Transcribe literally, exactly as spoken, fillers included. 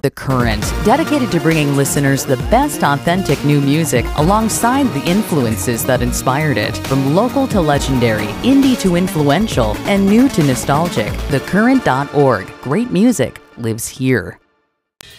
The Current, dedicated to bringing listeners the best authentic new music alongside the influences that inspired it. From local to legendary, indie to influential, and new to nostalgic, the current dot org. Great music lives here.